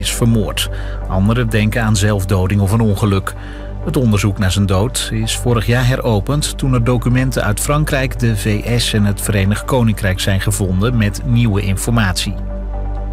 is vermoord. Anderen denken aan zelfdoding of een ongeluk. Het onderzoek naar zijn dood is vorig jaar heropend toen er documenten uit Frankrijk, de VS en het Verenigd Koninkrijk zijn gevonden met nieuwe informatie.